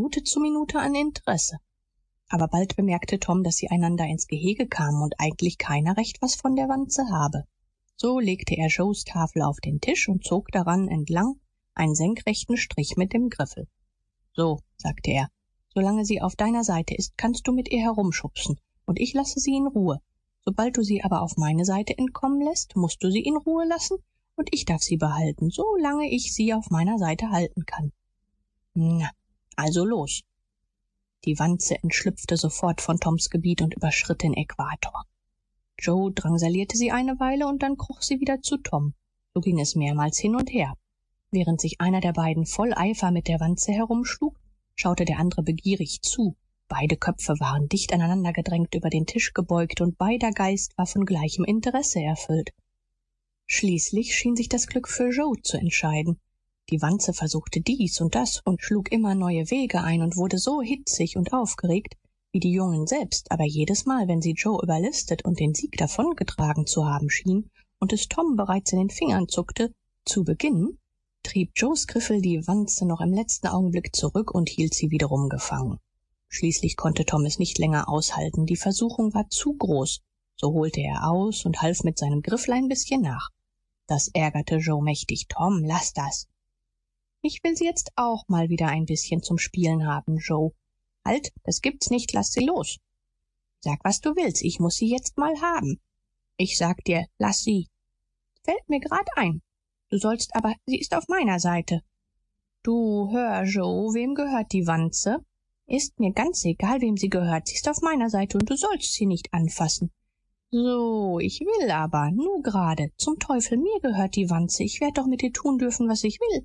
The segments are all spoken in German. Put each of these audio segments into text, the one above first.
Minute zu Minute an Interesse. Aber bald bemerkte Tom, dass sie einander ins Gehege kamen und eigentlich keiner recht was von der Wanze habe. So legte er Joes Tafel auf den Tisch und zog daran entlang einen senkrechten Strich mit dem Griffel. So, sagte er, solange sie auf deiner Seite ist, kannst du mit ihr herumschubsen, und ich lasse sie in Ruhe. Sobald du sie aber auf meine Seite entkommen lässt, musst du sie in Ruhe lassen, und ich darf sie behalten, solange ich sie auf meiner Seite halten kann. Na, also los. Die Wanze entschlüpfte sofort von Toms Gebiet und überschritt den Äquator. Joe drangsalierte sie eine Weile und dann kroch sie wieder zu Tom. So ging es mehrmals hin und her. Während sich einer der beiden voll Eifer mit der Wanze herumschlug, schaute der andere begierig zu. Beide Köpfe waren dicht aneinander gedrängt über den Tisch gebeugt und beider Geist war von gleichem Interesse erfüllt. Schließlich schien sich das Glück für Joe zu entscheiden. Die Wanze versuchte dies und das und schlug immer neue Wege ein und wurde so hitzig und aufgeregt wie die Jungen selbst, aber jedes Mal, wenn sie Joe überlistet und den Sieg davongetragen zu haben schien und es Tom bereits in den Fingern zuckte, zu beginnen, trieb Joes Griffel die Wanze noch im letzten Augenblick zurück und hielt sie wiederum gefangen. Schließlich konnte Tom es nicht länger aushalten, die Versuchung war zu groß, so holte er aus und half mit seinem Griffel ein bisschen nach. Das ärgerte Joe mächtig. Tom, lass das. Ich will sie jetzt auch mal wieder ein bisschen zum Spielen haben, Joe. Halt, das gibt's nicht, lass sie los. Sag, was du willst, ich muss sie jetzt mal haben. Ich sag dir, lass sie. Fällt mir grad ein. Du sollst aber, sie ist auf meiner Seite. Du, hör, Joe, wem gehört die Wanze? Ist mir ganz egal, wem sie gehört. Sie ist auf meiner Seite und du sollst sie nicht anfassen. So, ich will aber, nur gerade. Zum Teufel, mir gehört die Wanze. Ich werd doch mit ihr tun dürfen, was ich will.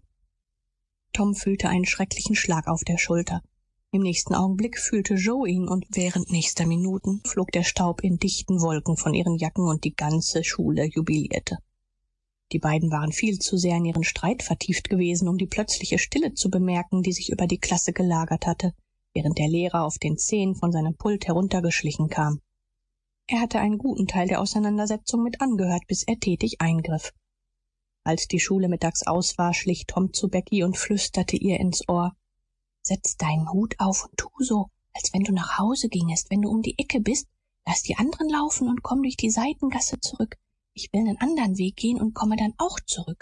Tom fühlte einen schrecklichen Schlag auf der Schulter. Im nächsten Augenblick fühlte Joe ihn und während nächster Minuten flog der Staub in dichten Wolken von ihren Jacken und die ganze Schule jubilierte. Die beiden waren viel zu sehr in ihren Streit vertieft gewesen, um die plötzliche Stille zu bemerken, die sich über die Klasse gelagert hatte, während der Lehrer auf den Zehen von seinem Pult heruntergeschlichen kam. Er hatte einen guten Teil der Auseinandersetzung mit angehört, bis er tätig eingriff. Als die Schule mittags aus war, schlich Tom zu Becky und flüsterte ihr ins Ohr: Setz deinen Hut auf und tu so, als wenn du nach Hause gingest. Wenn du um die Ecke bist, lass die anderen laufen und komm durch die Seitengasse zurück. Ich will einen anderen Weg gehen und komme dann auch zurück.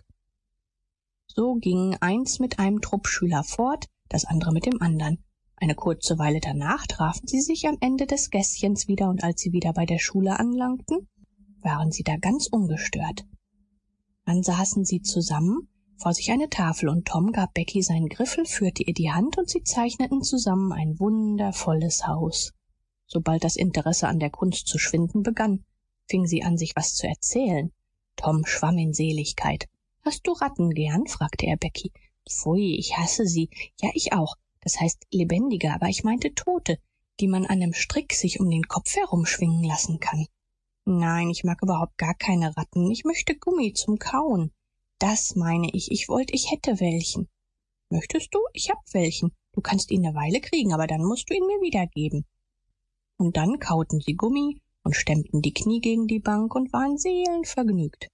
So ging eins mit einem Trupp Schüler fort, das andere mit dem anderen. Eine kurze Weile danach trafen sie sich am Ende des Gässchens wieder, und als sie wieder bei der Schule anlangten, waren sie da ganz ungestört. Dann saßen sie zusammen, vor sich eine Tafel, und Tom gab Becky seinen Griffel, führte ihr die Hand, und sie zeichneten zusammen ein wundervolles Haus. Sobald das Interesse an der Kunst zu schwinden begann, fing sie an, sich was zu erzählen. Tom schwamm in Seligkeit. Hast du Ratten gern? Fragte er Becky. Pfui, ich hasse sie. Ja, ich auch. Das heißt lebendige, aber ich meinte tote, die man an einem Strick sich um den Kopf herumschwingen lassen kann. Nein, ich mag überhaupt gar keine Ratten. Ich möchte Gummi zum Kauen. Das meine ich. Ich wollte, ich hätte welchen. Möchtest du? Ich hab welchen. Du kannst ihn eine Weile kriegen, aber dann musst du ihn mir wiedergeben. Und dann kauten sie Gummi und stemmten die Knie gegen die Bank und waren seelenvergnügt.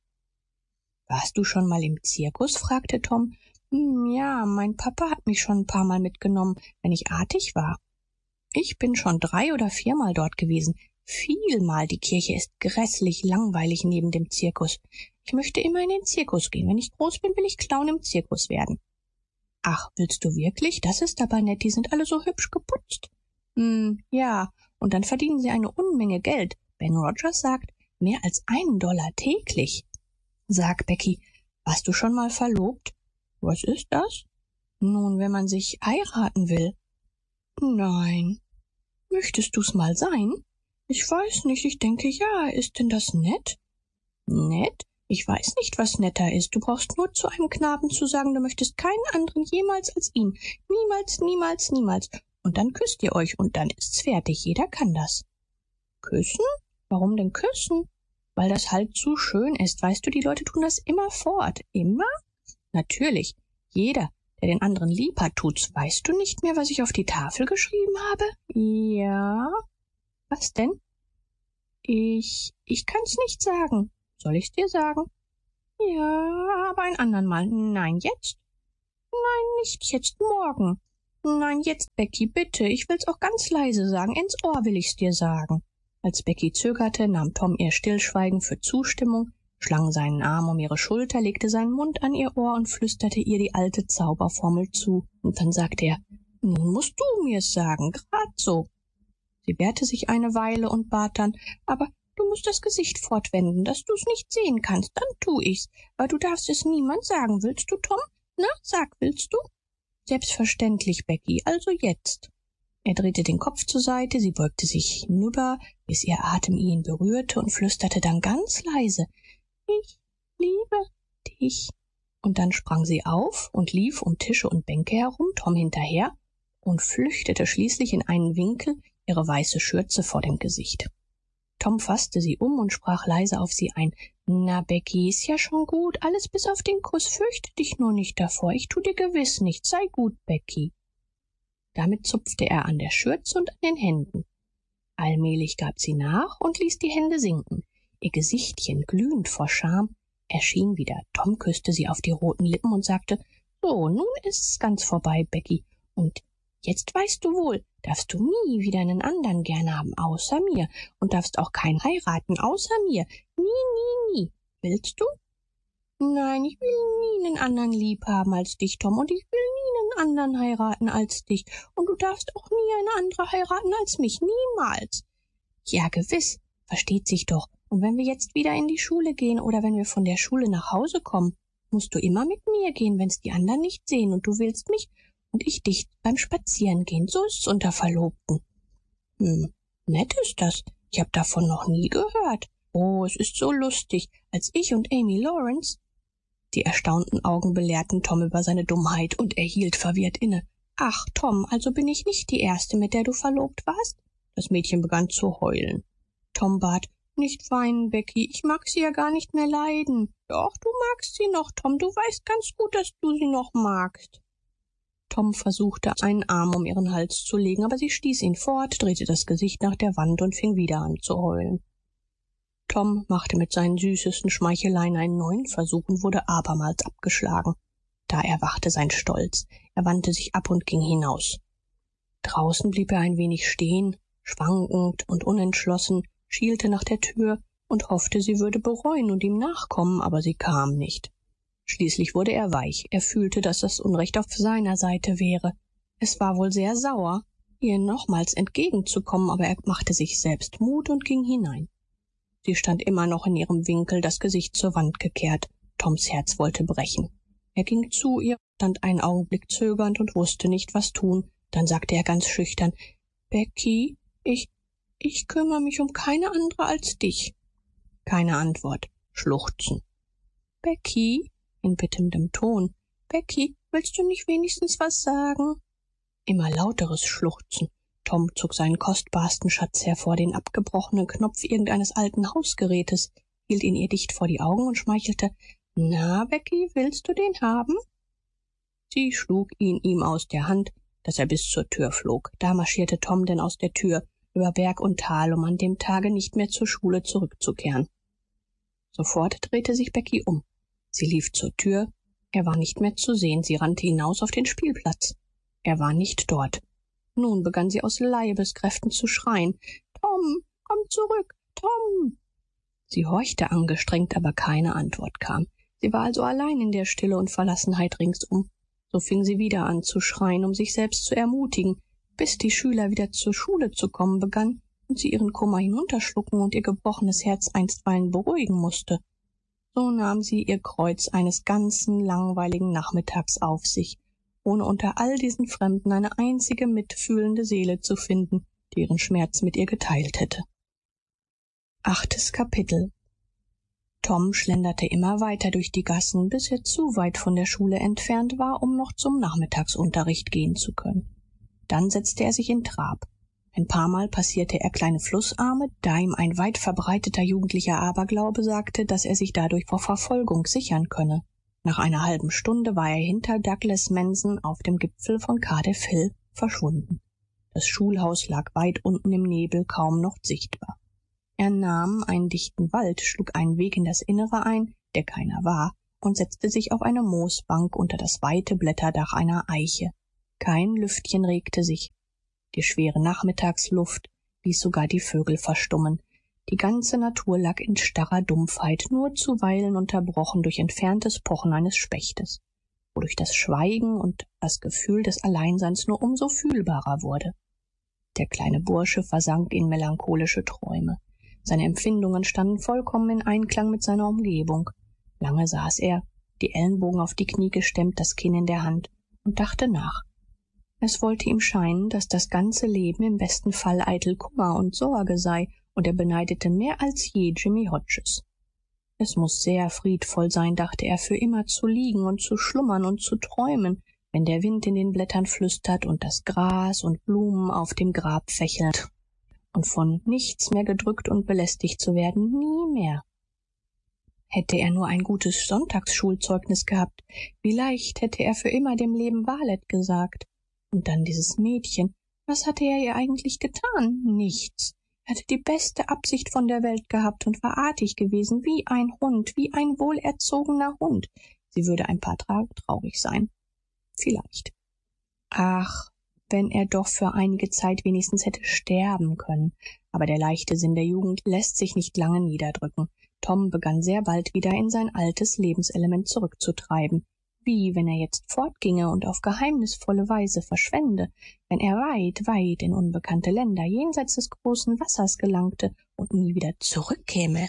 Warst du schon mal im Zirkus? Fragte Tom. Ja, mein Papa hat mich schon ein paar Mal mitgenommen, wenn ich artig war. Ich bin schon 3 oder 4 Mal dort gewesen. Vielmal. Die Kirche ist grässlich langweilig neben dem Zirkus. Ich möchte immer in den Zirkus gehen. Wenn ich groß bin, will ich Clown im Zirkus werden. Ach, willst du wirklich? Das ist aber nett. Die sind alle so hübsch geputzt. Ja. Und dann verdienen sie eine Unmenge Geld. Ben Rogers sagt, mehr als $1 täglich. Sag, Becky, warst du schon mal verlobt? Was ist das? Nun, wenn man sich heiraten will. Nein. Möchtest du's mal sein? Ich weiß nicht, ich denke ja. Ist denn das nett? Nett? Ich weiß nicht, was netter ist. Du brauchst nur zu einem Knaben zu sagen, du möchtest keinen anderen jemals als ihn. Niemals, niemals, niemals. Und dann küsst ihr euch und dann ist's fertig. Jeder kann das. Küssen? Warum denn küssen? Weil das halt zu schön ist. Weißt du, die Leute tun das immerfort. Immer? Natürlich. Jeder, der den anderen lieb hat, tut's. Weißt du nicht mehr, was ich auf die Tafel geschrieben habe? Ja. Was denn? Ich kann's nicht sagen. Soll ich's dir sagen? Ja, aber ein andern Mal. Nein, jetzt? Nein, nicht jetzt, morgen. Nein, jetzt, Becky, bitte. Ich will's auch ganz leise sagen. Ins Ohr will ich's dir sagen. Als Becky zögerte, nahm Tom ihr Stillschweigen für Zustimmung, schlang seinen Arm um ihre Schulter, legte seinen Mund an ihr Ohr und flüsterte ihr die alte Zauberformel zu. Und dann sagte er, nun musst du mir's sagen, grad so. Sie wehrte sich eine Weile und bat dann, aber du musst das Gesicht fortwenden, dass du's nicht sehen kannst, dann tu ich's. Aber du darfst es niemand sagen, willst du, Tom? Na, sag, willst du? Selbstverständlich, Becky, also jetzt. Er drehte den Kopf zur Seite, sie beugte sich hinüber, bis ihr Atem ihn berührte und flüsterte dann ganz leise, ich liebe dich. Und dann sprang sie auf und lief um Tische und Bänke herum, Tom hinterher, und flüchtete schließlich in einen Winkel, ihre weiße Schürze vor dem Gesicht. Tom fasste sie um und sprach leise auf sie ein. Na, Becky, ist ja schon gut, alles bis auf den Kuss, fürchte dich nur nicht davor, ich tu dir gewiss nichts, sei gut, Becky. Damit zupfte er an der Schürze und an den Händen. Allmählich gab sie nach und ließ die Hände sinken. Ihr Gesichtchen, glühend vor Scham, erschien wieder. Tom küsste sie auf die roten Lippen und sagte, so, nun ist's ganz vorbei, Becky. Und jetzt weißt du wohl, darfst du nie wieder einen anderen gern haben, außer mir. Und darfst auch keinen heiraten, außer mir. Nie, nie, nie. Willst du? Nein, ich will nie einen anderen lieb haben als dich, Tom. Und ich will nie einen anderen heiraten als dich. Und du darfst auch nie eine andere heiraten als mich. Niemals. Ja, gewiss. Versteht sich doch. Und wenn wir jetzt wieder in die Schule gehen oder wenn wir von der Schule nach Hause kommen, musst du immer mit mir gehen, wenn's die anderen nicht sehen und du willst mich und ich dich beim Spazierengehen. So ist's unter Verlobten. Nett ist das. Ich hab davon noch nie gehört. Oh, es ist so lustig. Als ich und Amy Lawrence. Die erstaunten Augen belehrten Tom über seine Dummheit und er hielt verwirrt inne. Ach, Tom, also bin ich nicht die Erste, mit der du verlobt warst? Das Mädchen begann zu heulen. Tom bat, nicht weinen, Becky, ich mag sie ja gar nicht mehr leiden. Doch, du magst sie noch, Tom, du weißt ganz gut, dass du sie noch magst. Tom versuchte, einen Arm um ihren Hals zu legen, aber sie stieß ihn fort, drehte das Gesicht nach der Wand und fing wieder an zu heulen. Tom machte mit seinen süßesten Schmeicheleien einen neuen Versuch und wurde abermals abgeschlagen. Da erwachte sein Stolz. Er wandte sich ab und ging hinaus. Draußen blieb er ein wenig stehen, schwankend und unentschlossen, schielte nach der Tür und hoffte, sie würde bereuen und ihm nachkommen, aber sie kam nicht. Schließlich wurde er weich. Er fühlte, dass das Unrecht auf seiner Seite wäre. Es war wohl sehr sauer, ihr nochmals entgegenzukommen, aber er machte sich selbst Mut und ging hinein. Sie stand immer noch in ihrem Winkel, das Gesicht zur Wand gekehrt. Toms Herz wollte brechen. Er ging zu ihr, stand einen Augenblick zögernd und wusste nicht, was tun. Dann sagte er ganz schüchtern, Becky, ich kümmere mich um keine andere als dich. Keine Antwort. Schluchzen. Becky, in bittendem Ton. Becky, willst du nicht wenigstens was sagen? Immer lauteres Schluchzen. Tom zog seinen kostbarsten Schatz hervor, den abgebrochenen Knopf irgendeines alten Hausgerätes, hielt ihn ihr dicht vor die Augen und schmeichelte, na, Becky, willst du den haben? Sie schlug ihn ihm aus der Hand, dass er bis zur Tür flog. Da marschierte Tom denn aus der Tür, über Berg und Tal, um an dem Tage nicht mehr zur Schule zurückzukehren. Sofort drehte sich Becky um. Sie lief zur Tür. Er war nicht mehr zu sehen. Sie rannte hinaus auf den Spielplatz. Er war nicht dort. Nun begann sie aus Leibeskräften zu schreien. Tom, komm zurück, Tom! Sie horchte angestrengt, aber keine Antwort kam. Sie war also allein in der Stille und Verlassenheit ringsum. So fing sie wieder an zu schreien, um sich selbst zu ermutigen, bis die Schüler wieder zur Schule zu kommen begannen und sie ihren Kummer hinunterschlucken und ihr gebrochenes Herz einstweilen beruhigen musste. So nahm sie ihr Kreuz eines ganzen langweiligen Nachmittags auf sich, ohne unter all diesen Fremden eine einzige mitfühlende Seele zu finden, die ihren Schmerz mit ihr geteilt hätte. 8. Kapitel. Tom schlenderte immer weiter durch die Gassen, bis er zu weit von der Schule entfernt war, um noch zum Nachmittagsunterricht gehen zu können. Dann setzte er sich in Trab. Ein paar Mal passierte er kleine Flussarme, da ihm ein weit verbreiteter jugendlicher Aberglaube sagte, dass er sich dadurch vor Verfolgung sichern könne. Nach einer halben Stunde war er hinter Douglas Mansion auf dem Gipfel von Cardiff Hill verschwunden. Das Schulhaus lag weit unten im Nebel, kaum noch sichtbar. Er nahm einen dichten Wald, schlug einen Weg in das Innere ein, der keiner war, und setzte sich auf eine Moosbank unter das weite Blätterdach einer Eiche. Kein Lüftchen regte sich. Die schwere Nachmittagsluft ließ sogar die Vögel verstummen. Die ganze Natur lag in starrer Dumpfheit, nur zuweilen unterbrochen durch entferntes Pochen eines Spechtes, wodurch das Schweigen und das Gefühl des Alleinseins nur umso fühlbarer wurde. Der kleine Bursche versank in melancholische Träume. Seine Empfindungen standen vollkommen in Einklang mit seiner Umgebung. Lange saß er, die Ellenbogen auf die Knie gestemmt, das Kinn in der Hand, und dachte nach. Es wollte ihm scheinen, dass das ganze Leben im besten Fall eitel Kummer und Sorge sei, und er beneidete mehr als je Jimmy Hodges. Es muß sehr friedvoll sein, dachte er, für immer zu liegen und zu schlummern und zu träumen, wenn der Wind in den Blättern flüstert und das Gras und Blumen auf dem Grab fächelt, und von nichts mehr gedrückt und belästigt zu werden, nie mehr. Hätte er nur ein gutes Sonntagsschulzeugnis gehabt, wie leicht hätte er für immer dem Leben Valet gesagt. Und dann dieses Mädchen, was hatte er ihr eigentlich getan? Nichts. Er hatte die beste Absicht von der Welt gehabt und war artig gewesen, wie ein Hund, wie ein wohlerzogener Hund. Sie würde ein paar Tage traurig sein. Vielleicht. Ach, wenn er doch für einige Zeit wenigstens hätte sterben können. Aber der leichte Sinn der Jugend lässt sich nicht lange niederdrücken. Tom begann sehr bald wieder in sein altes Lebenselement zurückzutreiben. Wie, wenn er jetzt fortginge und auf geheimnisvolle Weise verschwände, wenn er weit, weit in unbekannte Länder jenseits des großen Wassers gelangte und nie wieder zurückkäme.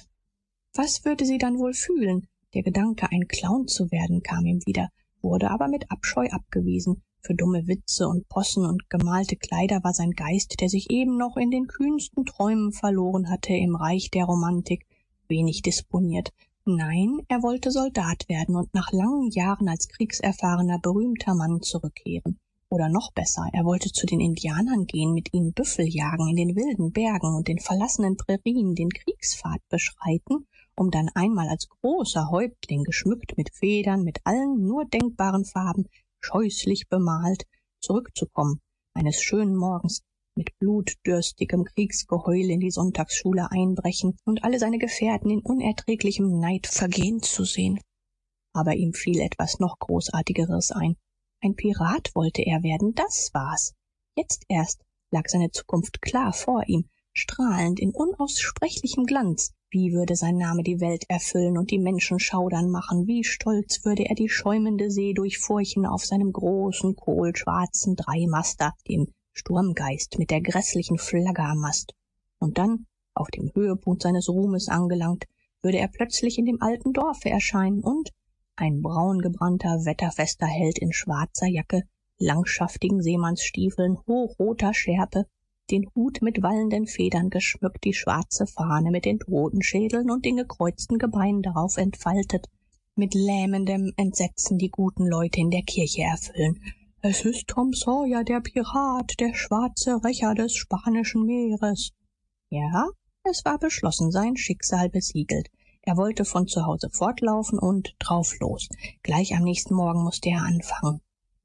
Was würde sie dann wohl fühlen? Der Gedanke, ein Clown zu werden, kam ihm wieder, wurde aber mit Abscheu abgewiesen. Für dumme Witze und Possen und gemalte Kleider war sein Geist, der sich eben noch in den kühnsten Träumen verloren hatte, im Reich der Romantik, wenig disponiert. Nein, er wollte Soldat werden und nach langen Jahren als kriegserfahrener, berühmter Mann zurückkehren. Oder noch besser, er wollte zu den Indianern gehen, mit ihnen Büffel jagen in den wilden Bergen und den verlassenen Prärien, den Kriegspfad beschreiten, um dann einmal als großer Häuptling, geschmückt mit Federn, mit allen nur denkbaren Farben, scheußlich bemalt, zurückzukommen, eines schönen Morgens, mit blutdürstigem Kriegsgeheul in die Sonntagsschule einbrechen und alle seine Gefährten in unerträglichem Neid vergehen zu sehen. Aber ihm fiel etwas noch Großartigeres ein. Ein Pirat wollte er werden, das war's. Jetzt erst lag seine Zukunft klar vor ihm, strahlend in unaussprechlichem Glanz. Wie würde sein Name die Welt erfüllen und die Menschen schaudern machen, wie stolz würde er die schäumende See durchfurchen auf seinem großen, kohlschwarzen Dreimaster, dem Sturmgeist mit der grässlichen Flagge am Mast. Und dann, auf dem Höhepunkt seines Ruhmes angelangt, würde er plötzlich in dem alten Dorfe erscheinen und ein braungebrannter, wetterfester Held in schwarzer Jacke, langschaftigen Seemannsstiefeln, hochroter Schärpe, den Hut mit wallenden Federn geschmückt, die schwarze Fahne mit den Totenschädeln und den gekreuzten Gebeinen darauf entfaltet, mit lähmendem Entsetzen die guten Leute in der Kirche erfüllen. Es ist Tom Sawyer, der Pirat, der schwarze Rächer des Spanischen Meeres. Ja, es war beschlossen, sein Schicksal besiegelt. Er wollte von zu Hause fortlaufen und drauf los. Gleich am nächsten Morgen musste er anfangen.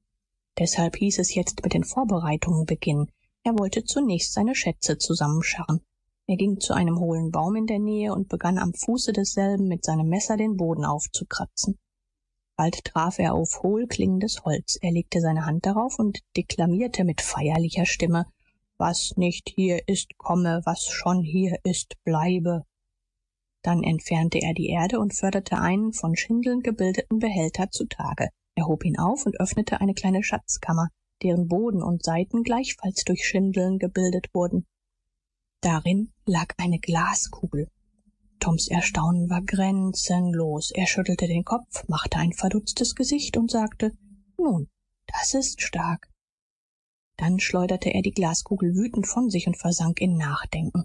Deshalb hieß es jetzt mit den Vorbereitungen beginnen. Er wollte zunächst seine Schätze zusammenscharren. Er ging zu einem hohlen Baum in der Nähe und begann am Fuße desselben mit seinem Messer den Boden aufzukratzen. Bald traf er auf hohlklingendes Holz. Er legte seine Hand darauf und deklamierte mit feierlicher Stimme: Was nicht hier ist, komme, was schon hier ist, bleibe. Dann entfernte er die Erde und förderte einen von Schindeln gebildeten Behälter zutage. Er hob ihn auf und öffnete eine kleine Schatzkammer, deren Boden und Seiten gleichfalls durch Schindeln gebildet wurden. Darin lag eine Glaskugel. Toms Erstaunen war grenzenlos. Er schüttelte den Kopf, machte ein verdutztes Gesicht und sagte: Nun, das ist stark. Dann schleuderte er die Glaskugel wütend von sich und versank in Nachdenken.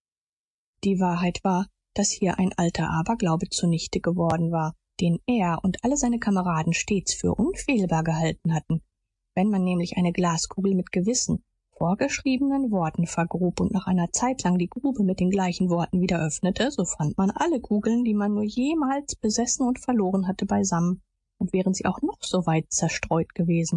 Die Wahrheit war, dass hier ein alter Aberglaube zunichte geworden war, den er und alle seine Kameraden stets für unfehlbar gehalten hatten. Wenn man nämlich eine Glaskugel mit gewissen, vorgeschriebenen Worten vergrub und nach einer Zeit lang die Grube mit den gleichen Worten wieder öffnete, so fand man alle Kugeln, die man nur jemals besessen und verloren hatte, beisammen, und wären sie auch noch so weit zerstreut gewesen.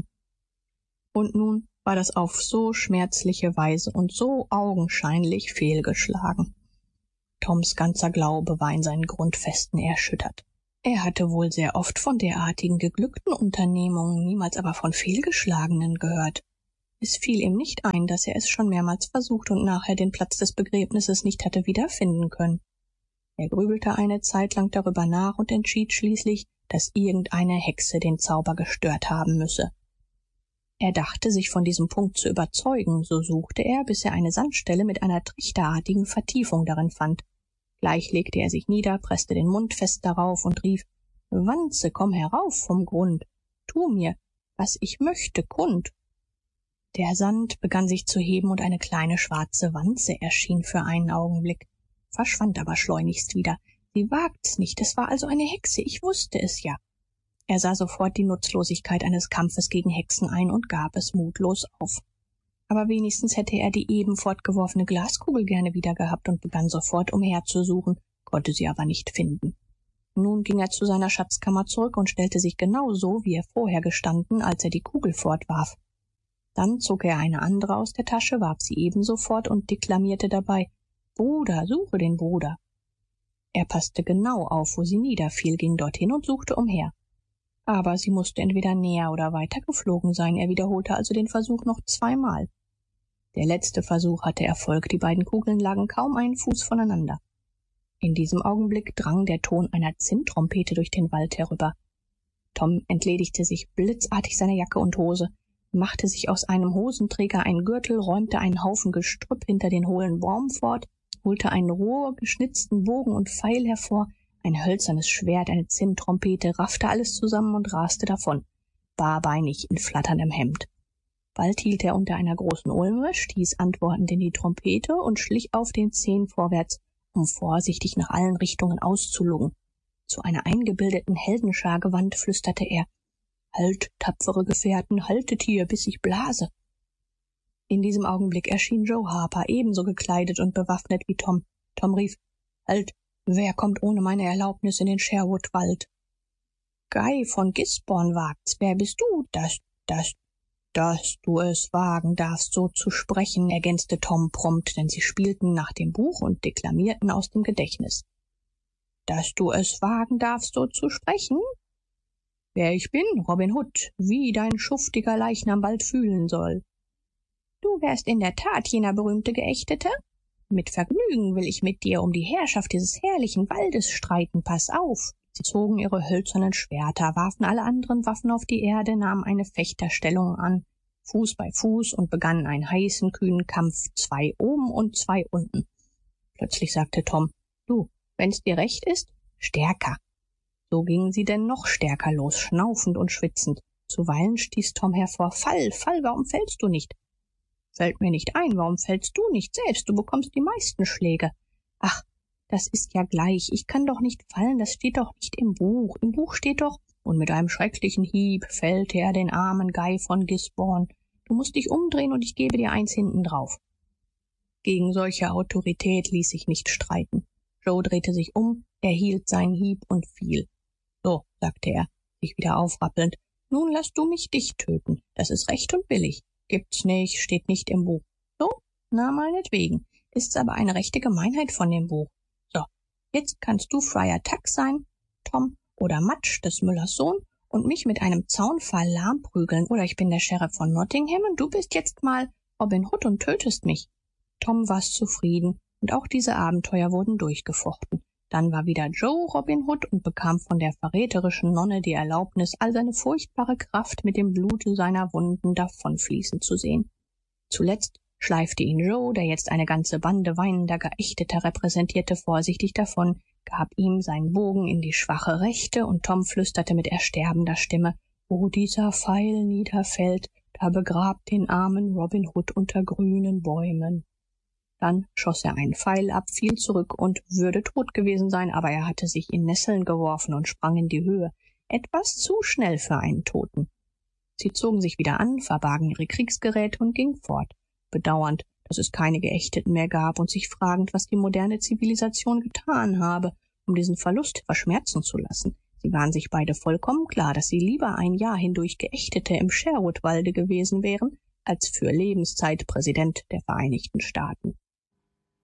Und nun war das auf so schmerzliche Weise und so augenscheinlich fehlgeschlagen. Toms ganzer Glaube war in seinen Grundfesten erschüttert. Er hatte wohl sehr oft von derartigen geglückten Unternehmungen, niemals aber von fehlgeschlagenen gehört. Es fiel ihm nicht ein, dass er es schon mehrmals versucht und nachher den Platz des Begräbnisses nicht hatte wiederfinden können. Er grübelte eine Zeit lang darüber nach und entschied schließlich, dass irgendeine Hexe den Zauber gestört haben müsse. Er dachte, sich von diesem Punkt zu überzeugen, so suchte er, bis er eine Sandstelle mit einer trichterartigen Vertiefung darin fand. Gleich legte er sich nieder, presste den Mund fest darauf und rief: »Wanze, komm herauf vom Grund, tu mir, was ich möchte, kund.« Der Sand begann sich zu heben und eine kleine schwarze Wanze erschien für einen Augenblick, verschwand aber schleunigst wieder. Sie wagt's nicht, es war also eine Hexe, ich wusste es ja. Er sah sofort die Nutzlosigkeit eines Kampfes gegen Hexen ein und gab es mutlos auf. Aber wenigstens hätte er die eben fortgeworfene Glaskugel gerne wieder gehabt und begann sofort umherzusuchen, konnte sie aber nicht finden. Nun ging er zu seiner Schatzkammer zurück und stellte sich genau so, wie er vorher gestanden, als er die Kugel fortwarf. Dann zog er eine andere aus der Tasche, warf sie ebenso fort und deklamierte dabei: »Bruder, suche den Bruder.« Er passte genau auf, wo sie niederfiel, ging dorthin und suchte umher. Aber sie musste entweder näher oder weiter geflogen sein. Er wiederholte also den Versuch noch zweimal. Der letzte Versuch hatte Erfolg. Die beiden Kugeln lagen kaum einen Fuß voneinander. In diesem Augenblick drang der Ton einer Zinntrompete durch den Wald herüber. Tom entledigte sich blitzartig seiner Jacke und Hose, machte sich aus einem Hosenträger einen Gürtel, räumte einen Haufen Gestrüpp hinter den hohlen Baum fort, holte einen rohrgeschnitzten Bogen und Pfeil hervor, ein hölzernes Schwert, eine Zinntrompete, raffte alles zusammen und raste davon, barbeinig in flatterndem Hemd. Bald hielt er unter einer großen Ulme, stieß antwortend in die Trompete und schlich auf den Zehen vorwärts, um vorsichtig nach allen Richtungen auszulugen. Zu einer eingebildeten Heldenschar gewandt, flüsterte er: »Halt, tapfere Gefährten, haltet hier, bis ich blase.« In diesem Augenblick erschien Joe Harper, ebenso gekleidet und bewaffnet wie Tom. Tom rief: »Halt! Wer kommt ohne meine Erlaubnis in den Sherwood-Wald?« »Guy von Gisborne wagt's. Wer bist du, dass du es wagen darfst, so zu sprechen«, ergänzte Tom prompt, denn sie spielten nach dem Buch und deklamierten aus dem Gedächtnis. »Dass du es wagen darfst, so zu sprechen? Wer ich bin, Robin Hood, wie dein schuftiger Leichnam bald fühlen soll.« »Du wärst in der Tat jener berühmte Geächtete? Mit Vergnügen will ich mit dir um die Herrschaft dieses herrlichen Waldes streiten. Pass auf!« Sie zogen ihre hölzernen Schwerter, warfen alle anderen Waffen auf die Erde, nahmen eine Fechterstellung an, Fuß bei Fuß, und begannen einen heißen, kühnen Kampf, 2 oben und 2 unten. Plötzlich sagte Tom: »Du, wenn's dir recht ist, stärker.« So gingen sie denn noch stärker los, schnaufend und schwitzend. Zuweilen stieß Tom hervor: »Fall, warum fällst du nicht?« »Fällt mir nicht ein, warum fällst du nicht selbst? Du bekommst die meisten Schläge.« »Ach, das ist ja gleich. Ich kann doch nicht fallen, das steht doch nicht im Buch. Im Buch steht doch...« Und mit einem schrecklichen Hieb fällte er den armen Guy von Gisborne. »Du musst dich umdrehen und ich gebe dir eins hinten drauf.« Gegen solche Autorität ließ sich nicht streiten. Joe drehte sich um, erhielt seinen Hieb und fiel. »So«, sagte er, sich wieder aufrappelnd, »nun lass du mich dich töten. Das ist recht und billig. Gibt's nicht, steht nicht im Buch. So, na meinetwegen. Ist's aber eine rechte Gemeinheit von dem Buch. So, jetzt kannst du Friar Tuck sein, Tom, oder Mudge, des Müllers Sohn, und mich mit einem Zaunpfahl lahmprügeln. Oder ich bin der Sheriff von Nottingham und du bist jetzt mal Robin Hood und tötest mich.« Tom war's zufrieden, und auch diese Abenteuer wurden durchgefochten. Dann war wieder Joe Robin Hood und bekam von der verräterischen Nonne die Erlaubnis, all seine furchtbare Kraft mit dem Blute seiner Wunden davonfließen zu sehen. Zuletzt schleifte ihn Joe, der jetzt eine ganze Bande weinender Geächteter repräsentierte, vorsichtig davon, gab ihm seinen Bogen in die schwache Rechte, und Tom flüsterte mit ersterbender Stimme: »Wo dieser Pfeil niederfällt, da begrabt den armen Robin Hood unter grünen Bäumen.« Dann schoss er einen Pfeil ab, fiel zurück und würde tot gewesen sein, aber er hatte sich in Nesseln geworfen und sprang in die Höhe, etwas zu schnell für einen Toten. Sie zogen sich wieder an, verbargen ihre Kriegsgeräte und gingen fort, bedauernd, dass es keine Geächteten mehr gab und sich fragend, was die moderne Zivilisation getan habe, um diesen Verlust verschmerzen zu lassen. Sie waren sich beide vollkommen klar, dass sie lieber ein Jahr hindurch Geächtete im Sherwood-Walde gewesen wären, als für Lebenszeit Präsident der Vereinigten Staaten.